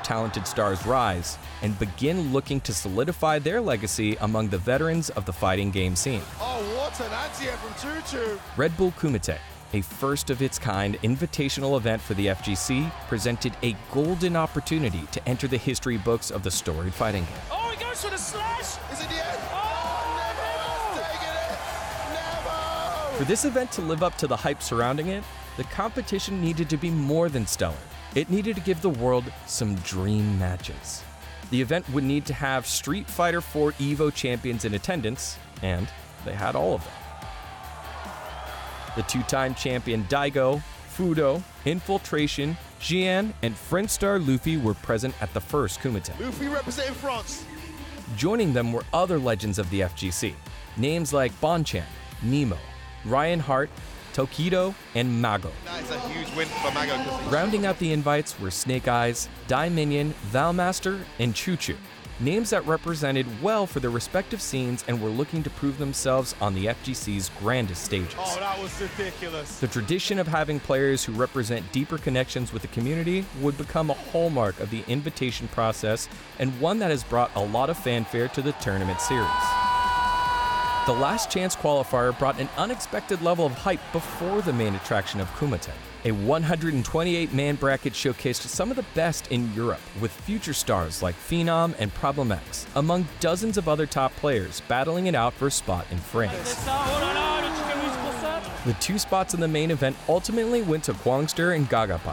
talented stars rise and begin looking to solidify their legacy among the veterans of the fighting game scene. Oh, what an anti-air from Choo-Choo! Red Bull Kumite, a first-of-its-kind invitational event for the FGC, presented a golden opportunity to enter the history books of the storied fighting game. Oh, he goes for the slash! Is it the end? Oh, Never has taken it! Never! For this event to live up to the hype surrounding it, the competition needed to be more than stellar. It needed to give the world some dream matches. The event would need to have Street Fighter IV EVO champions in attendance, and they had all of them. The two-time champion Daigo, Fudo, Infiltration, Xian, and French star Luffy were present at the first Kumite. Luffy representing France. Joining them were other legends of the FGC, names like Bonchan, Nemo, Ryan Hart, Tokido, and Mago. That is a huge win for Mago. Rounding out the invites were Snake Eyes, Daiminion, Valmaster, and Choo-Choo, names that represented well for their respective scenes and were looking to prove themselves on the FGC's grandest stages. Oh, that was ridiculous. The tradition of having players who represent deeper connections with the community would become a hallmark of the invitation process and one that has brought a lot of fanfare to the tournament series. The Last Chance qualifier brought an unexpected level of hype before the main attraction of Kumite. A 128-man bracket showcased some of the best in Europe, with future stars like Phenom and Problem X, among dozens of other top players battling it out for a spot in France. The two spots in the main event ultimately went to Kwangster and Gagapa,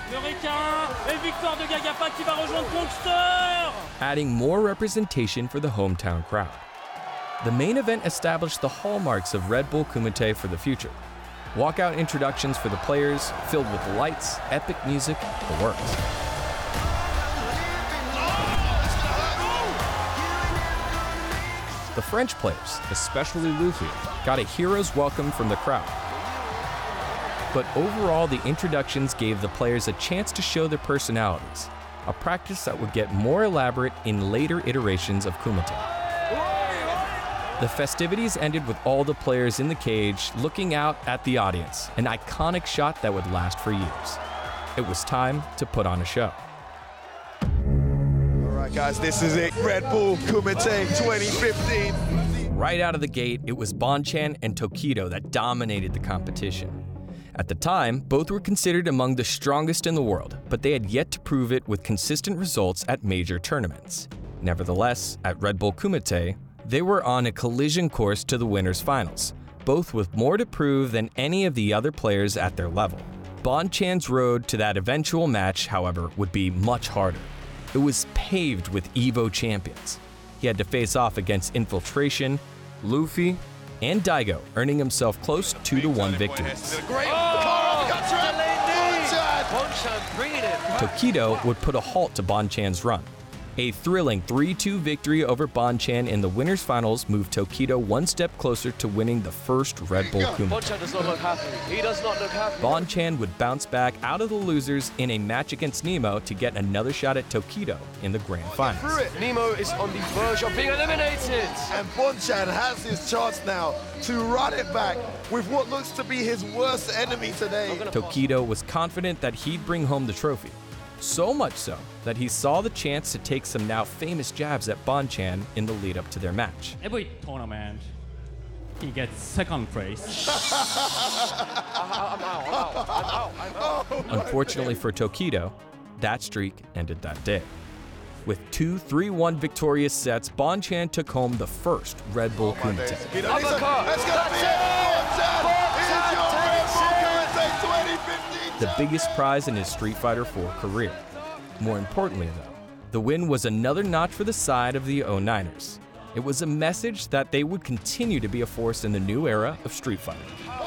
adding more representation for the hometown crowd. The main event established the hallmarks of Red Bull Kumite for the future. Walkout introductions for the players, filled with lights, epic music, the works. The French players, especially Luffy, got a hero's welcome from the crowd. But overall, the introductions gave the players a chance to show their personalities, a practice that would get more elaborate in later iterations of Kumite. The festivities ended with all the players in the cage looking out at the audience, an iconic shot that would last for years. It was time to put on a show. All right, guys, this is it. Red Bull Kumite 2015. Right out of the gate, it was Bonchan and Tokido that dominated the competition. At the time, both were considered among the strongest in the world, but they had yet to prove it with consistent results at major tournaments. Nevertheless, at Red Bull Kumite, they were on a collision course to the winners' finals, both with more to prove than any of the other players at their level. Bonchan's road to that eventual match, however, would be much harder. It was paved with EVO champions. He had to face off against Infiltration, Luffy, and Daigo, earning himself close 2-1 victories. Tokido would put a halt to Bonchan's run. A thrilling 3-2 victory over Bonchan in the winners' finals moved Tokido one step closer to winning the first Red Bull Kumite. Bonchan does not look happy. He does not look happy. Bonchan would bounce back out of the losers in a match against Nemo to get another shot at Tokido in the grand finals. Nemo is on the verge of being eliminated. And Bonchan has his chance now to run it back with what looks to be his worst enemy today. Tokido was confident that he'd bring home the trophy. So much so that he saw the chance to take some now famous jabs at Bonchan in the lead up to their match. Every tournament, he gets second place. Unfortunately for Tokido, that streak ended that day. With 2 3-1 victorious sets, Bonchan took home the first Red Bull Kumite. That's gonna be it. Bonchan is your Red Bull Kumite 2015. The biggest prize in his Street Fighter IV career. More importantly though, the win was another notch for the side of the 09ers. It was a message that they would continue to be a force in the new era of Street Fighter.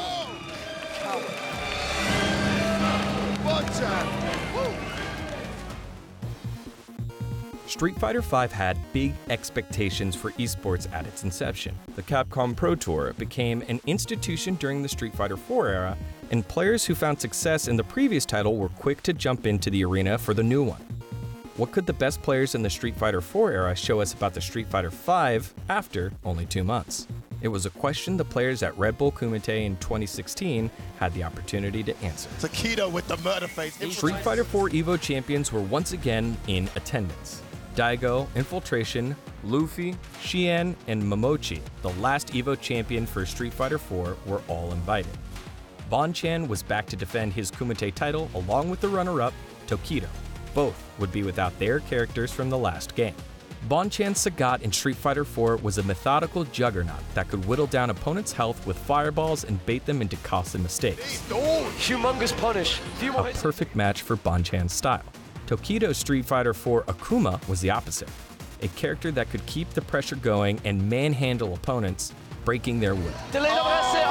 Street Fighter V had big expectations for esports at its inception. The Capcom Pro Tour became an institution during the Street Fighter IV era, and players who found success in the previous title were quick to jump into the arena for the new one. What could the best players in the Street Fighter IV era show us about the Street Fighter V after only 2 months? It was a question the players at Red Bull Kumite in 2016 had the opportunity to answer. Tokido with the murder face. Street Fighter IV EVO champions were once again in attendance. Daigo, Infiltration, Luffy, Xian, and Momochi, the last EVO champion for Street Fighter IV, were all invited. Bonchan was back to defend his Kumite title along with the runner-up, Tokido. Both would be without their characters from the last game. Bonchan's Sagat in Street Fighter IV was a methodical juggernaut that could whittle down opponents' health with fireballs and bait them into costly mistakes. Humongous punish. A perfect match for Bonchan's style. Tokido's Street Fighter IV Akuma was the opposite. A character that could keep the pressure going and manhandle opponents, breaking their will. Delayed over, that's it.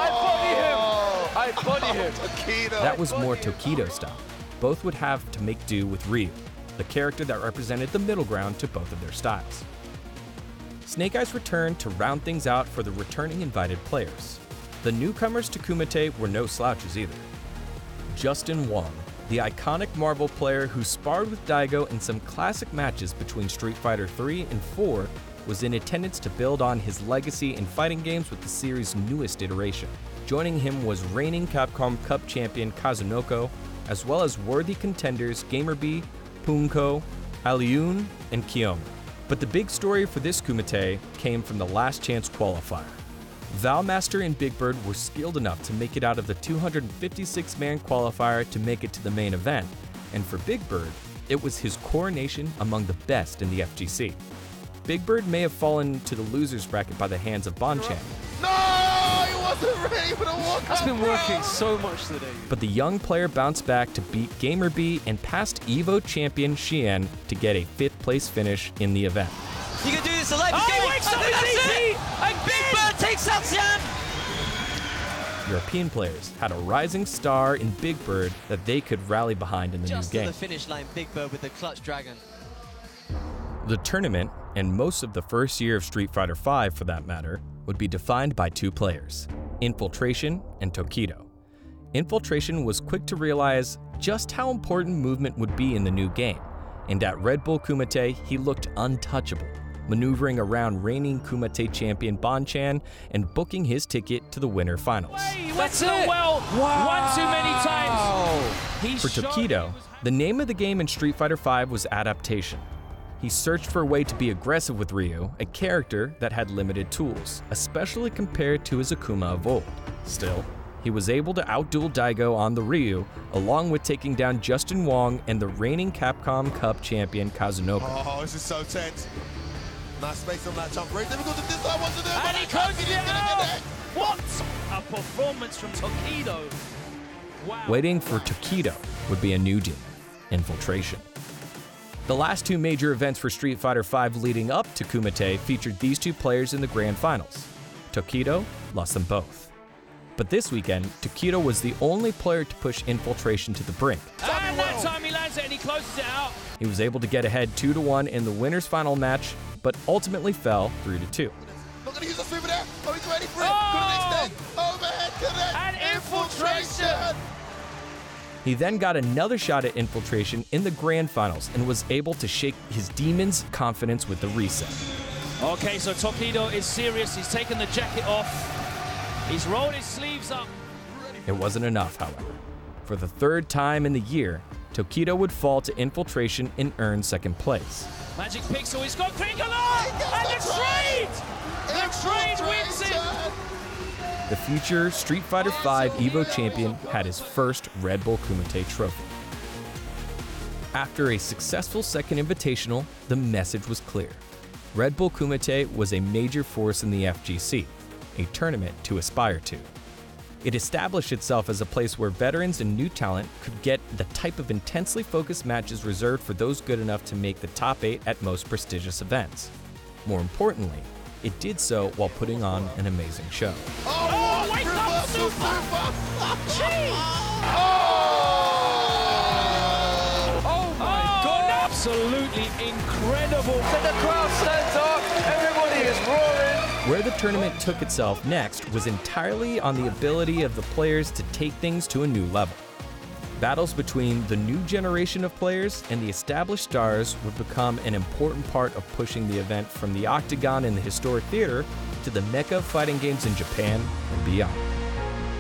I body him. Tokido. That was more Tokido style. Both would have to make do with Ryu, the character that represented the middle ground to both of their styles. Snake Eyes returned to round things out for the returning invited players. The newcomers to Kumite were no slouches either. Justin Wong, the iconic Marvel player who sparred with Daigo in some classic matches between Street Fighter III and IV, was in attendance to build on his legacy in fighting games with the series' newest iteration. Joining him was reigning Capcom Cup champion Kazunoko, as well as worthy contenders Gamerby, Punko, Alioun, and Kiyomi. But the big story for this Kumite came from the last chance qualifier. Valmaster and Big Bird were skilled enough to make it out of the 256-man qualifier to make it to the main event, and for Big Bird, it was his coronation among the best in the FGC. Big Bird may have fallen to the losers bracket by the hands of Bonchan. No! He wasn't ready for the walk. That's been working so much today. But the young player bounced back to beat Gamerby and passed EVO champion Xian to get a 5th place finish in the event. You can do this alive. He wakes up, it's easy! And Big Bird takes out Xian. European players had a rising star in Big Bird that they could rally behind in the Just new to game. the finish line, Big Bird with the clutch dragon. The tournament, and most of the first year of Street Fighter V for that matter, would be defined by two players, Infiltration and Tokido. Infiltration was quick to realize just how important movement would be in the new game, and at Red Bull Kumite he looked untouchable, maneuvering around reigning Kumite champion Bonchan and booking his ticket to the winter finals. That's it. Well, one too many times. For Tokido, the name of the game in Street Fighter V was Adaptation. He searched for a way to be aggressive with Ryu, a character that had limited tools, especially compared to his Akuma of old. Still, he was able to outduel Daigo on the Ryu, along with taking down Justin Wong and the reigning Capcom Cup champion Kazunoko. Oh, this is so tense. Nice space on that jump. Very difficult to decide what to do. And he closes it out. What a performance from Tokido. Wow. Waiting for Tokido would be a new demon, Infiltration. The last two major events for Street Fighter V leading up to Kumite featured these two players in the grand finals. Tokido lost them both. But this weekend, Tokido was the only player to push Infiltration to the brink. And that time he lands it and he closes it out. He was able to get ahead 2-1 in the winner's final match, but ultimately fell 3-2. Not going to use the super there. Oh, he's ready for it. Oh! Couldn't extend. Overhead connect. And Infiltration. He then got another shot at Infiltration in the grand finals and was able to shake his demon's confidence with the reset. Okay, so Tokido is serious. He's taken the jacket off. He's rolled his sleeves up. It wasn't enough, however. For the third time in the year, Tokido would fall to Infiltration and earn second place. Magic Pixel, he's got Kringalon! And the trade! The trade wins it! The future Street Fighter V EVO champion had his first Red Bull Kumite trophy. After a successful second invitational, the message was clear. Red Bull Kumite was a major force in the FGC, a tournament to aspire to. It established itself as a place where veterans and new talent could get the type of intensely focused matches reserved for those good enough to make the top 8 at most prestigious events. More importantly, it did so while putting on an amazing show. Oh, wake up, reversal Super! Oh my God! Absolutely incredible. So the crowd stands up, everybody is roaring. Where the tournament took itself next was entirely on the ability of the players to take things to a new level. Battles between the new generation of players and the established stars would become an important part of pushing the event from the Octagon in the historic theater to the Mecca of fighting games in Japan and beyond.